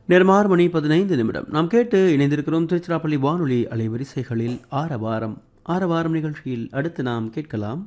நேரம் 6:15 நாம் கேட்டு இணைந்திருக்கிறோம் திருச்சிராப்பள்ளி வானொலி அலைவரிசைகளில் ஆரவாரம் நிகழ்ச்சியில் அடுத்து நாம் கேட்கலாம்.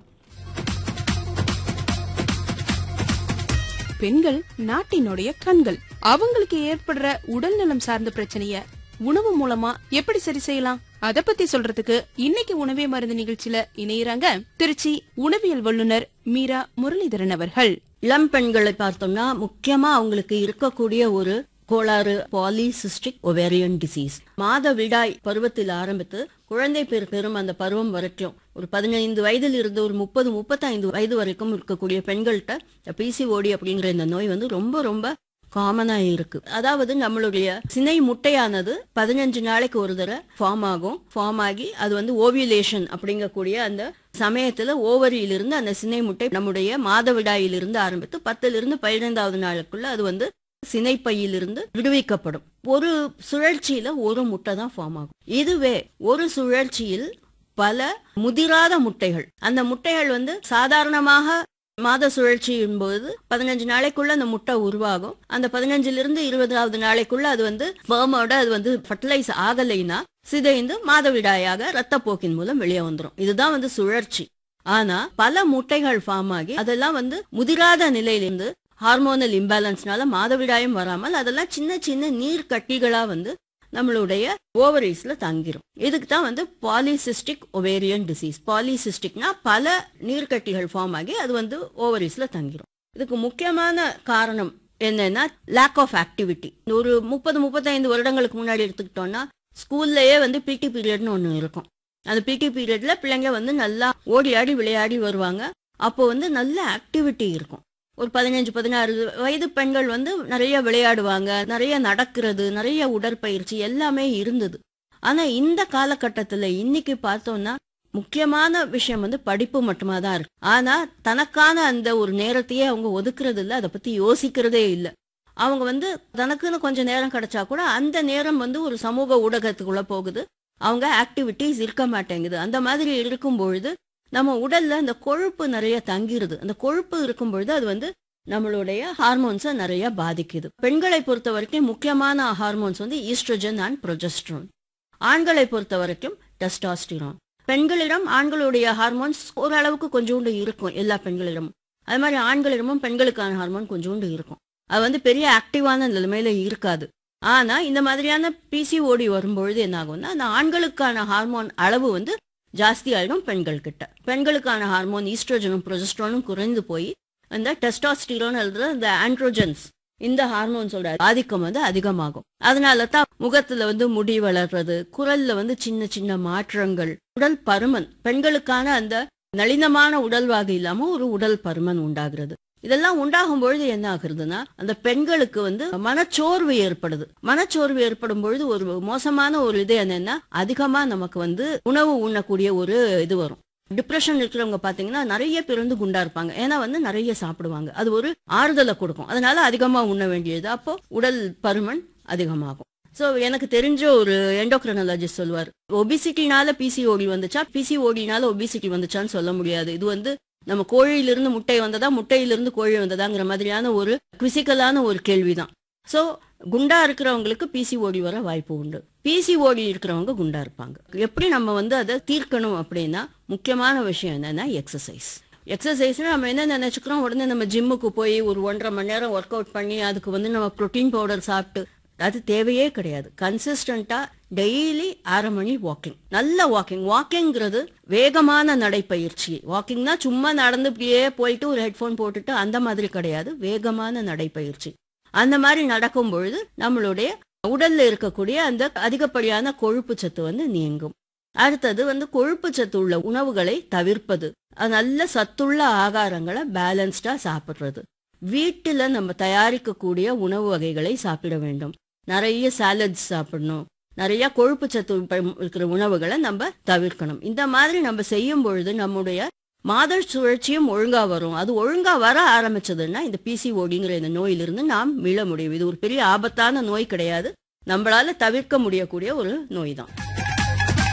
பெண்கள் நாட்டினுடைய கண்கள். அவங்களுக்கு ஏற்படுற உடல் நலம் சார்ந்த பிரச்சனைய உணவு மூலமா எப்படி சரி செய்யலாம், அத பத்தி சொல்றதுக்கு இன்னைக்கு உணவே மருந்து நிகழ்ச்சியில இணையறாங்க திருச்சி உணவியல் வல்லுநர் மீரா முரளிதரன் அவர்கள். இளம் பெண்களை பார்த்தோம்னா முக்கியமா அவங்களுக்கு இருக்கக்கூடிய ஒரு கோளாறு பாலிசிஸ்டிக் ஒவேரியன் டிசீஸ். மாதவிடாய் பருவத்தில் ஆரம்பித்து குழந்தை பெறும் அந்த பருவம் வரைக்கும் ஒரு 15 வயதில் இருந்து ஒரு 30-35 வயது வரைக்கும் இருக்கக்கூடிய பெண்கள்கிட்ட பிசிஓடி அப்படிங்கிற இந்த நோய் வந்து ரொம்ப ரொம்ப காமனா இருக்கு. அதாவது நம்மளுடைய சினை முட்டையானது 15 நாளைக்கு ஒரு தடவை ஃபார்ம் ஆகி அது வந்து ஓவியுலேஷன் அப்படிங்கக்கூடிய அந்த சமயத்துல ஓவரியிலிருந்து அந்த சினை முட்டை நம்முடைய மாதவிடாயிலிருந்து ஆரம்பித்து 10லிருந்து 15வது நாளுக்குள்ள அது வந்து சினைப்பையிலிருந்து விடுவிக்கப்படும். ஒரு சுழற்சியில ஒரு முட்டை தான் ஃபார்ம் ஆகும். இதுவே ஒரு சுழற்சியில் பல முதிராத முட்டைகள், அந்த முட்டைகள் வந்து சாதாரணமாக மாத சுழற்சியின் போது 15 நாளைக்குள்ள அந்த முட்டை உருவாகும். அந்த 15லிருந்து 20வது நாளைக்குள்ள அது வந்து ஸ்பெர்மோட அது வந்து ஃபர்டிலைஸ் ஆகலைன்னா சிதைந்து மாதவிடாயாக ரத்தப்போக்கின் மூலம் வெளியே வந்துடும். இதுதான் வந்து சுழற்சி. ஆனா பல முட்டைகள் ஃபார்ம் ஆகி அதெல்லாம் வந்து முதிராத நிலையிலிருந்து ஹார்மோனல் இம்பேலன்ஸ்னால மாதவிடாயும் வராமல் அதெல்லாம் சின்ன சின்ன நீர் கட்டிகளா வந்து நம்மளுடைய ஓவரீஸ்ல தங்கிரும். இதுக்கு தான் வந்து பாலிசிஸ்டிக் ஒவேரியன் டிசீஸ். பாலிசிஸ்டிக்னா பல நீர்க்கட்டிகள் ஃபார்ம் ஆகி அது வந்து ஓவரீஸ்ல தங்கிரும். இதுக்கு முக்கியமான காரணம் என்னன்னா லேக் ஆஃப் ஆக்டிவிட்டி. ஒரு 30-35 வருடங்களுக்கு முன்னாடி எடுத்துக்கிட்டோம்னா ஸ்கூல்லயே வந்து பிடி பீரியட்னு ஒண்ணு இருக்கும். அந்த பிடி பீரியட்ல பிள்ளைங்க வந்து நல்லா ஓடி ஆடி விளையாடி வருவாங்க. அப்போ வந்து நல்ல ஆக்டிவிட்டி இருக்கும். ஒரு 15-16 வயது பெண்கள் வந்து நிறைய விளையாடுவாங்க, நிறைய நடக்கிறது, நிறைய உடற்பயிற்சி எல்லாமே இருந்தது. ஆனா இந்த காலகட்டத்துல இன்னைக்கு பார்த்தோம்னா முக்கியமான விஷயம் வந்து படிப்பு மட்டுமா தான் இருக்கு. ஆனா தனக்கான அந்த ஒரு நேரத்தையே அவங்க ஒதுக்குறது இல்லை, அதை பத்தி யோசிக்கிறதே இல்லை. அவங்க வந்து தனக்குன்னு கொஞ்சம் நேரம் கிடைச்சா கூட அந்த நேரம் வந்து ஒரு சமூக ஊடகத்துக்குள்ள போகுது. அவங்க ஆக்டிவிட்டிஸ் இருக்க மாட்டேங்குது. அந்த மாதிரி இருக்கும் பொழுது நம்ம உடல்ல அந்த கொழுப்பு நிறைய தங்கிருது. அந்த கொழுப்பு இருக்கும் பொழுது அது வந்து நம்மளுடைய ஹார்மோன்ஸை நிறைய பாதிக்குது. பெண்களை பொறுத்த வரைக்கும் முக்கியமான ஹார்மோன்ஸ் வந்து ஈஸ்ட்ரோஜன் அண்ட் ப்ரொஜெஸ்ட்ரான். ஆண்களை பொறுத்த வரைக்கும் டெஸ்டாஸ்டிரான். பெண்களிடம் ஆண்களுடைய ஹார்மோன்ஸ் ஓரளவுக்கு கொஞ்சோண்டு இருக்கும் எல்லா பெண்களிடமும். அது மாதிரி ஆண்களிடமும் பெண்களுக்கான ஹார்மோன் கொஞ்சோண்டு இருக்கும். அது வந்து பெரிய ஆக்டிவான நிலைமையில இருக்காது. ஆனா இந்த மாதிரியான பிசிஓடி வரும்பொழுது என்ன ஆகும்னா அந்த ஆண்களுக்கான ஹார்மோன் அளவு வந்து ஜாஸ்தி ஆயிடும் பெண்கள் கிட்ட. பெண்களுக்கான ஹார்மோன் ஈஸ்ட்ரோஜனும் ப்ரொஜெஸ்ட்ரானும் குறைந்து போய் அந்த டெஸ்டாஸ்டிரான் அல்லது இந்த ஆண்ட்ரோஜன்ஸ் இந்த ஹார்மோன்ஸோட ஆதிக்கம் வந்து அதிகமாகும். அதனால தான் முகத்துல வந்து முடி வளர்றது, குரல்ல வந்து சின்ன சின்ன மாற்றங்கள், உடல் பருமன், பெண்களுக்கான அந்த நளினமான உடல்வாகு இல்லாம ஒரு உடல் பருமன் உண்டாகிறது. இதெல்லாம் உண்டாகும் பொழுது என்ன ஆகுறதுன்னா அந்த பெண்களுக்கு வந்து மனச்சோர்வு ஏற்படுது. மனச்சோர்வு ஏற்படும் பொழுது ஒரு மோசமான ஒரு இது என்னன்னா அதிகமா நமக்கு வந்து உணவு உண்ணக்கூடிய ஒரு இது வரும். டிப்ரெஷன் இருக்கிறவங்க பாத்தீங்கன்னா நிறைய பேர் வந்து குண்டா இருப்பாங்க. ஏன்னா வந்து நிறைய சாப்பிடுவாங்க. அது ஒரு ஆறுதலை கொடுக்கும். அதனால அதிகமா உண்ண வேண்டியது. அப்போ உடல் பருமன் அதிகமாகும். சோ எனக்கு தெரிஞ்ச ஒரு எண்டோக்ரைனாலஜிஸ்ட் சொல்லுவார், ஒபிசிட்டினால பிசிஓடி வந்துச்சா, பிசிஓடினால ஒபிசிட்டி வந்துச்சான்னு சொல்ல முடியாது. இது வந்து நம்ம கோழியிலிருந்து முட்டை வந்ததா, முட்டையிலிருந்து கோழி வந்ததாங்கிற மாதிரியான ஒரு பிசிக்கலான ஒரு கேள்விதான். சோ குண்டா இருக்கிறவங்களுக்கு பிசிஓடி வர வாய்ப்பு உண்டு. பிசிஓடி இருக்கிறவங்க குண்டா இருப்பாங்க. எப்படி நம்ம வந்து அதை தீர்க்கணும் அப்படின்னா முக்கியமான விஷயம் என்னன்னா எக்ஸசைஸ். எக்ஸசைஸ்னா நம்ம என்ன நினைச்சுக்கிறோம், உடனே நம்ம ஜிம்முக்கு போய் ஒரு 1.5 மணி நேரம் ஒர்க் அவுட் பண்ணி அதுக்கு வந்து நம்ம புரோட்டீன் பவுடர் சாப்பிட்டு அது தேவையே கிடையாது. கன்சிஸ்டண்டா டெய்லி 1/2 மணி வாக்கிங், நல்ல வாக்கிங். வாக்கிங்கிறது வேகமான நடைப்பயிற்சி. வாக்கிங்னா சும்மா நடந்து இப்படியே போயிட்டு ஒரு ஹெட்போன் போட்டுட்டு அந்த மாதிரி கிடையாது, வேகமான நடைப்பயிற்சி. அந்த மாதிரி நடக்கும் பொழுது நம்மளுடைய உடல்ல இருக்கக்கூடிய அந்த அதிகப்படியான கொழுப்பு சத்து வந்து நீங்கும். அடுத்தது வந்து கொழுப்பு சத்து உள்ள உணவுகளை தவிர்ப்பது, நல்ல சத்துள்ள ஆகாரங்களை பேலன்ஸ்டா சாப்பிடுறது, வீட்டுல நம்ம தயாரிக்கக்கூடிய உணவு வகைகளை சாப்பிட வேண்டும், நிறைய சாலட்ஸ் சாப்பிடணும், நிறைய கொழுப்பு சத்து இருக்கிற உணவுகளை நம்ம தவிர்க்கணும். இந்த மாதிரி நம்ம செய்யும் பொழுது நம்முடைய மாத சுழற்சியும் ஒழுங்கா வரும். அது ஒழுங்கா வர ஆரம்பிச்சதுன்னா இந்த பிசிஓடிங்கிற இந்த நோயிலிருந்து நாம் மீள முடியும். இது ஒரு பெரிய ஆபத்தான நோய் கிடையாது, நம்மளால தவிர்க்க முடியக்கூடிய ஒரு நோய் தான்.